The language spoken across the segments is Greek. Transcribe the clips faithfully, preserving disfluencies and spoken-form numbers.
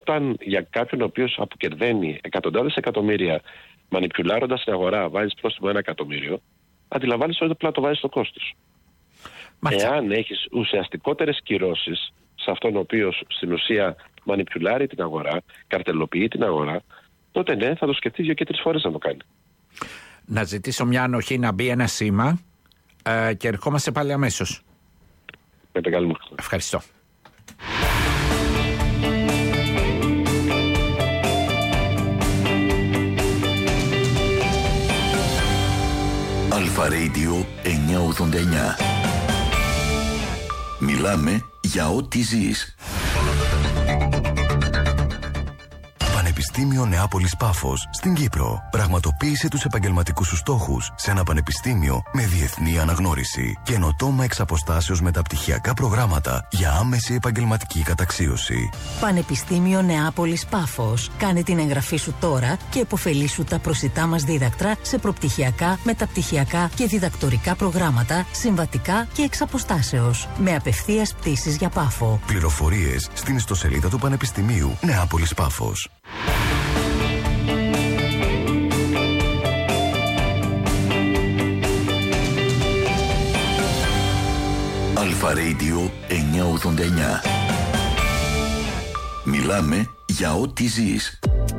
όταν για κάποιον ο οποίος αποκερδαίνει εκατοντάδες εκατομμύρια μανιπιουλάροντας την αγορά, βάζεις πρόστιμο ένα εκατομμύριο, αντιλαμβάνεσαι ότι απλά το βάζεις στο κόστος. Μάλιστα. Εάν έχεις ουσιαστικότερες κυρώσεις σε αυτόν ο οποίος στην ουσία μανιπιουλάρει την αγορά, καρτελοποιεί την αγορά, τότε ναι, θα το σκεφτεί δύο και τρεις φορές να το κάνει. Να ζητήσω μια ανοχή να μπει ένα σήμα ε, και ερχόμαστε πάλι αμέσως. Με την καλή μου. Ευχαριστώ. Αλφα Radio εννιακόσια ογδόντα εννιά. Μιλάμε για ό,τι ζεις. Πανεπιστήμιο Νεάπολης Πάφος στην Κύπρο. Πραγματοποίησε τους επαγγελματικούς σου στόχους σε ένα πανεπιστήμιο με διεθνή αναγνώριση. Καινοτόμα εξ αποστάσεως μεταπτυχιακά προγράμματα για άμεση επαγγελματική καταξίωση. Πανεπιστήμιο Νεάπολης Πάφος. Κάνε την εγγραφή σου τώρα και επωφελήσου τα προσιτά μας δίδακτρα σε προπτυχιακά, μεταπτυχιακά και διδακτορικά προγράμματα, συμβατικά και εξ αποστάσεως. Με απευθείας πτήσεις για Πάφο. Πληροφορίες στην ιστοσελίδα του Πανεπιστημίου Νεάπολης Πάφος. Αλφα Radio εννιακόσια ογδόντα εννιά. Μιλάμε για ό,τι ζεις.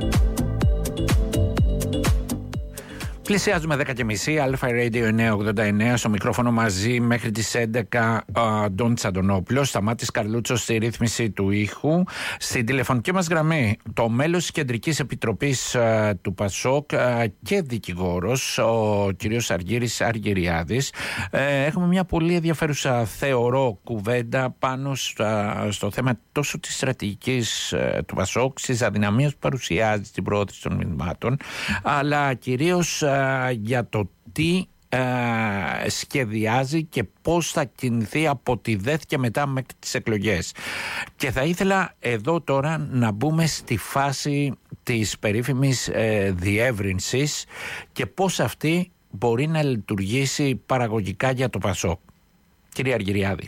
Πλησιάζουμε δέκα και μισή, Αλφα Radio εννιακόσια ογδόντα εννέα, στο μικρόφωνο μαζί μέχρι τις έντεκα Ντόν Τσαντονόπουλος, Σταμάτης Καρλούτσος στη ρύθμιση του ήχου. Στην τηλεφωνική μας γραμμή το μέλος της Κεντρικής Επιτροπής α, του ΠΑΣΟΚ α, και δικηγόρος, ο κ. Αργύρης Αργυριάδης. Ε, έχουμε μια πολύ ενδιαφέρουσα, θεωρώ, κουβέντα πάνω στα, στο θέμα τόσο της στρατηγικής α, του ΠΑΣΟΚ, στις αδυναμίες που παρουσιάζει στην προώθηση των μηνυμάτων, αλλά κυρίως α, για το τι ε, σχεδιάζει και πώς θα κινηθεί από τη ΔΕΘ και μετά μέχρι τις εκλογές. Και θα ήθελα εδώ τώρα να μπούμε στη φάση της περίφημης ε, διεύρυνσης και πώς αυτή μπορεί να λειτουργήσει παραγωγικά για το ΠΑΣΟΚ. Κύριε Αργυριάδη.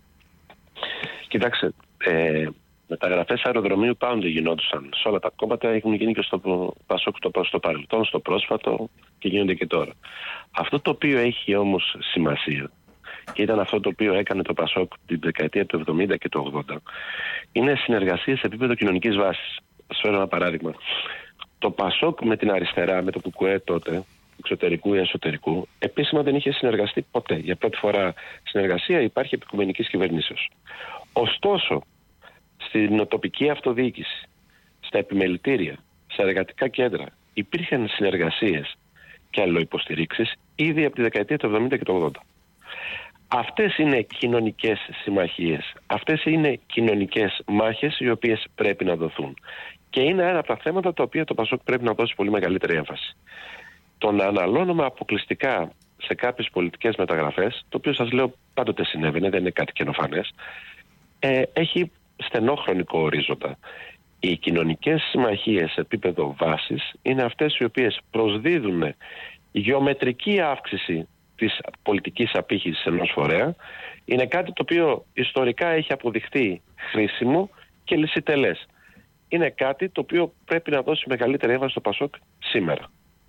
Κοιτάξτε, ε, μεταγραφές αεροδρομίου πάντοτε γινόντουσαν σε όλα τα κόμματα, έχουν γίνει και στο ΠΑΣΟΚ στο, στο παρελθόν, στο πρόσφατο και γίνονται και τώρα. Αυτό το οποίο έχει όμως σημασία, και ήταν αυτό το οποίο έκανε το ΠΑΣΟΚ την δεκαετία του εβδομήντα και του ογδόντα, είναι συνεργασίες σε επίπεδο κοινωνικής βάσης. Ας φέρω ένα παράδειγμα. Το ΠΑΣΟΚ με την αριστερά, με το ΚΚΕ τότε, εξωτερικού ή εσωτερικού, επίσημα δεν είχε συνεργαστεί ποτέ. Για πρώτη φορά συνεργασία υπάρχει επί οικουμενικής κυβερνήσεως. Ωστόσο, στην τοπική αυτοδιοίκηση, στα επιμελητήρια, στα εργατικά κέντρα, υπήρχαν συνεργασίες και αλλοϊποστηρίξεις ήδη από τη δεκαετία του εβδομήντα και του ογδόντα. Αυτές είναι κοινωνικές συμμαχίες, αυτές είναι κοινωνικές μάχες οι οποίες πρέπει να δοθούν. Και είναι ένα από τα θέματα τα οποία το ΠΑΣΟΚ πρέπει να δώσει πολύ μεγαλύτερη έμφαση. Το να αναλώνουμε αποκλειστικά σε κάποιες πολιτικές μεταγραφές, το οποίο σας λέω πάντοτε συνέβαινε, δεν είναι κάτι καινοφανές, ε, έχει στενό χρονικό ορίζοντα. Οι κοινωνικές συμμαχίες σε επίπεδο βάσης είναι αυτές οι οποίες προσδίδουν γεωμετρική αύξηση της πολιτικής απήχησης ενός φορέα. Είναι κάτι το οποίο ιστορικά έχει αποδειχθεί χρήσιμο και λυσιτελές. Είναι κάτι το οποίο πρέπει να δώσει μεγαλύτερη έμφαση στο ΠΑΣΟΚ σήμερα.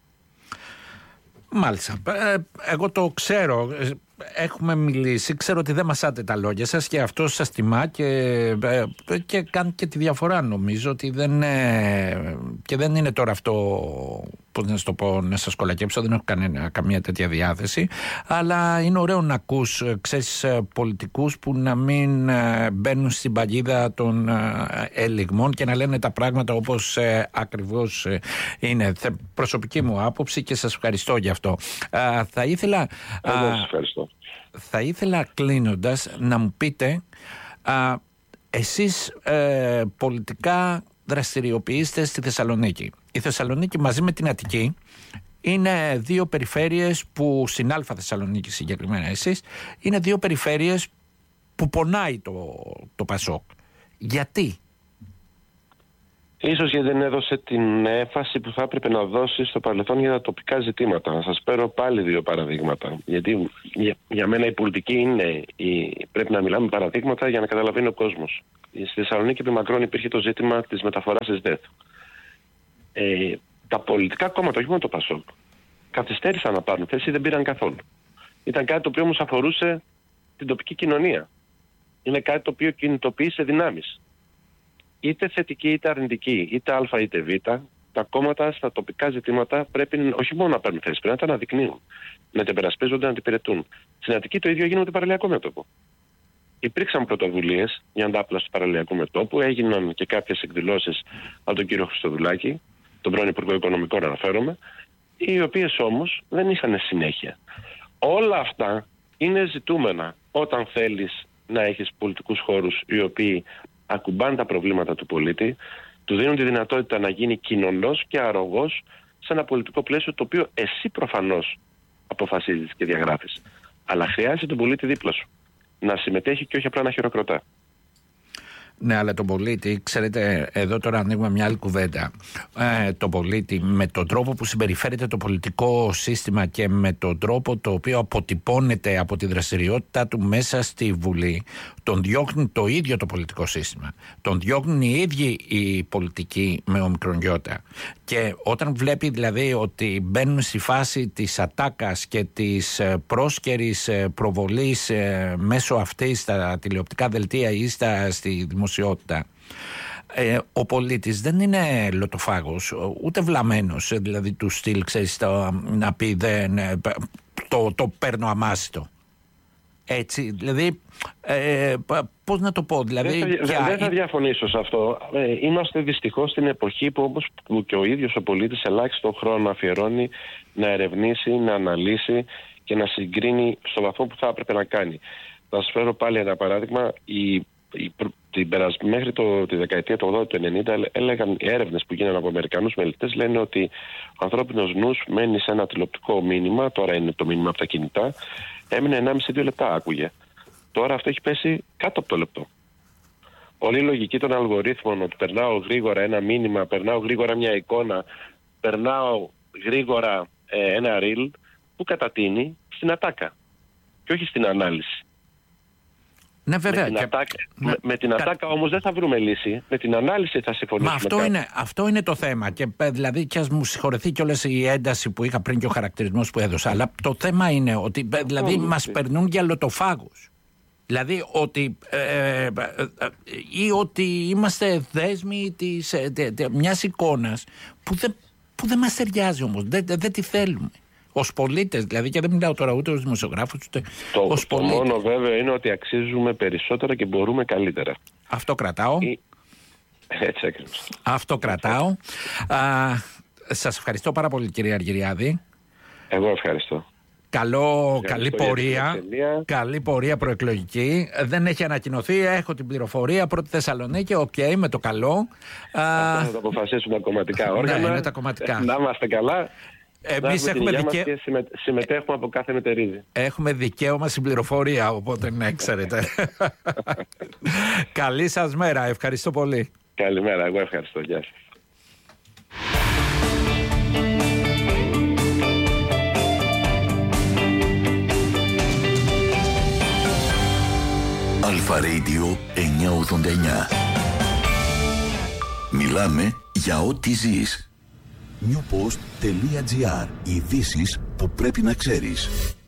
Μάλιστα. Εγώ το ξέρω. Έχουμε μιλήσει, ξέρω ότι δεν μασάτε τα λόγια σας και αυτό σας τιμά και, και κάνει και τη διαφορά, νομίζω ότι δεν είναι, και δεν είναι τώρα αυτό, πώς να σας το πω, να σας κολακέψω, δεν έχω κανένα, καμία τέτοια διάθεση, αλλά είναι ωραίο να ακούς, ξέρεις, πολιτικούς που να μην μπαίνουν στην παγίδα των ελιγμών και να λένε τα πράγματα όπως ε, ακριβώς είναι. Προσωπική μου άποψη και σας ευχαριστώ γι' αυτό. Α, θα ήθελα... Εγώ σας ευχαριστώ. Θα ήθελα κλείνοντας να μου πείτε, α, εσείς ε, πολιτικά δραστηριοποιείστε στη Θεσσαλονίκη. Η Θεσσαλονίκη μαζί με την Αττική είναι δύο περιφέρειες που, στην Αλφα Θεσσαλονίκη συγκεκριμένα εσείς, είναι δύο περιφέρειες που πονάει το, το ΠΑΣΟΚ. Γιατί? Ίσως γιατί δεν έδωσε την έμφαση που θα έπρεπε να δώσει στο παρελθόν για τα τοπικά ζητήματα. Να σας φέρω πάλι δύο παραδείγματα. Γιατί για, για μένα η πολιτική είναι, η, πρέπει να μιλάμε παραδείγματα για να καταλαβαίνει ο κόσμος. Στη Θεσσαλονίκη επί μακρόν υπήρχε το ζήτημα της μεταφοράς της ΔΕΘ. Ε, τα πολιτικά κόμματα, όχι μόνο το ΠΑΣΟΚ, καθυστέρησαν να πάρουν θέση, δεν πήραν καθόλου. Ήταν κάτι το οποίο όμως αφορούσε την τοπική κοινωνία. Είναι κάτι το οποίο κινητοποίησε δυνάμεις. Είτε θετική είτε αρνητική, είτε Α είτε Β, τα κόμματα στα τοπικά ζητήματα πρέπει όχι μόνο να παίρνουν θέση, πρέπει να τα αναδεικνύουν. Να τα υπερασπίζονται, να τα υπηρετούν. Στην Αττική το ίδιο έγινε με το παραλιακό μέτωπο. Υπήρξαν πρωτοβουλίες για αντάπλαση του παραλιακού μετώπου, έγιναν και κάποιες εκδηλώσεις από τον κύριο Χριστοδουλάκη, τον πρώην Υπουργό Οικονομικών αναφέρομαι, οι οποίες όμως δεν είχαν συνέχεια. Όλα αυτά είναι ζητούμενα όταν θέλεις να έχεις πολιτικούς χώρους οι οποίοι ακουμπάνε τα προβλήματα του πολίτη, του δίνουν τη δυνατότητα να γίνει κοινωνός και αρρωγός σε ένα πολιτικό πλαίσιο το οποίο εσύ προφανώς αποφασίζεις και διαγράφεις. Αλλά χρειάζεται τον πολίτη δίπλα σου να συμμετέχει και όχι απλά να χειροκροτά. Ναι, αλλά τον πολίτη, ξέρετε, εδώ τώρα ανοίγουμε μια άλλη κουβέντα. Ε, τον πολίτη με τον τρόπο που συμπεριφέρεται το πολιτικό σύστημα και με τον τρόπο το οποίο αποτυπώνεται από τη δραστηριότητά του μέσα στη Βουλή, τον διώχνει το ίδιο το πολιτικό σύστημα. Τον διώχνουν οι ίδιοι οι πολιτικοί με ομικρονιώτα. Και όταν βλέπει δηλαδή ότι μπαίνουν στη φάση της ατάκας και της πρόσκαιρης προβολής μέσω αυτής στα τηλεοπτικά δελτία ή στα, στη δημοσιότητα, ε, ο πολίτης δεν είναι λωτοφάγος, ούτε βλαμμένος, δηλαδή του στυλ, ξέρεις, το, να πει δεν, το, το παίρνω αμάσιτο. Έτσι, δηλαδή, ε, πώς να το πω, δηλαδή... Δεν θα, πια... δεν θα διαφωνήσω σε αυτό. Ε, είμαστε δυστυχώς στην εποχή που όμως που και ο ίδιος ο πολίτης ελάχιστο χρόνο αφιερώνει να ερευνήσει, να αναλύσει και να συγκρίνει στο βαθμό που θα έπρεπε να κάνει. Θα σας φέρω πάλι ένα παράδειγμα. Η, η, την περασ... Μέχρι το, τη δεκαετία του ογδόντα του ενενήντα έλεγαν οι έρευνες που γίνανε από Αμερικανούς μελετές, λένε ότι ο ανθρώπινος νους μένει σε ένα τηλεοπτικό μήνυμα, τώρα είναι το μήνυμα από τα κινητά, έμεινε ενάμιση με δύο λεπτά άκουγε. Τώρα αυτό έχει πέσει κάτω από το λεπτό. Όλη η λογική των αλγορίθμων ότι περνάω γρήγορα ένα μήνυμα, περνάω γρήγορα μια εικόνα, περνάω γρήγορα ε, ένα reel, που κατατείνει στην ατάκα και όχι στην ανάλυση. Ναι, βέβαια. Με την, και... ατάκα, ναι. με, με την ατάκα όμως δεν θα βρούμε λύση. Με την ανάλυση θα συμφωνήσουμε. Μα αυτό είναι, αυτό είναι το θέμα. Και δηλαδή, και ας μου συγχωρεθεί κιόλας η ένταση που είχα πριν και ο χαρακτηρισμός που έδωσα. Αλλά το θέμα είναι ότι δηλαδή, μας περνούν για λωτοφάγους. Δηλαδή ότι ε, ε, ε, ή ότι είμαστε δέσμοι της, ε, τε, τε, μιας εικόνας που δεν, που δεν μας ταιριάζει όμως. Δεν, δεν, δεν τη θέλουμε. Ως πολίτες, δηλαδή, και δεν μιλάω τώρα ούτε ως δημοσιογράφους, ούτε το, ως το πολίτες. Το μόνο βέβαια είναι ότι αξίζουμε περισσότερα και μπορούμε καλύτερα. Αυτό κρατάω. Ή... Έτσι ακριβώς. Αυτό κρατάω. Α, σας ευχαριστώ πάρα πολύ, κύριε Αργυριάδη. Εγώ ευχαριστώ. Καλό, καλή πορεία, καλή πορεία προεκλογική. Δεν έχει ανακοινωθεί, έχω την πληροφορία. Πρώτη Θεσσαλονίκη, οκ, okay, με το καλό. Αυτό θα το αποφασίσουν τα κομματικά όργανα. Ναι, είναι τα κομματικά. Να είμαστε καλά. Εμείς έχουμε δικαίωμα. Συμμετέχουμε από κάθε μετερίδη. Έχουμε δικαίωμα στην πληροφορία, οπότε ναι, ξέρετε. Καλή σας μέρα, ευχαριστώ πολύ. Καλημέρα, εγώ ευχαριστώ. Γεια σας. Αλφα Radio εννιακόσια ογδόντα εννιά. Μιλάμε για ό,τι ζεις. newpost.gr. Ειδήσεις που πρέπει να ξέρεις.